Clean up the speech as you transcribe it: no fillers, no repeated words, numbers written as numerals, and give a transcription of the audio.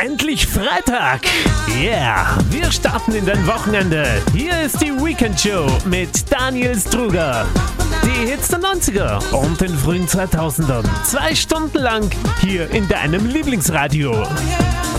Endlich Freitag! Yeah! Wir starten in dein Wochenende. Hier ist die Weekend Show mit Daniel Struger. Die Hits der 90er und den frühen 2000ern. 2 Stunden lang hier in deinem Lieblingsradio.